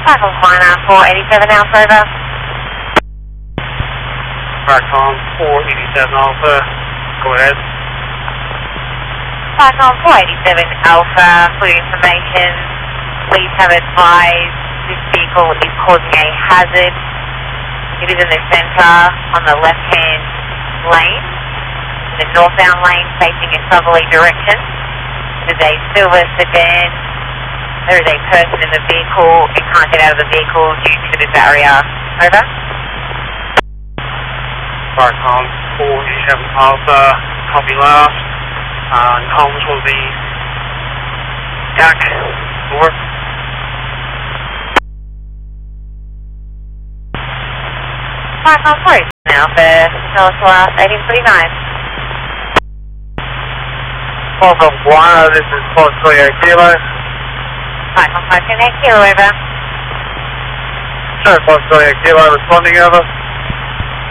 Cycle 487 Alpha, over. Cyclone 487 Alpha, go ahead. Cyclone 487 Alpha, for information, please have advised this vehicle is causing a hazard. It is in the centre on the left-hand lane, the northbound lane facing a southerly direction. It is a silver sedan. There is a person in the vehicle and can't get out of the vehicle due to the barrier. Over. Cyclone 487 Alpha, copy last. Comms will be DAC, over. Cyclone 487 Alpha, tell us last 1839. Alpha 1, this is Fox Korea Kilo. Cyclone 578 Kilo, over. Sure, Fox Korea Kilo responding, over.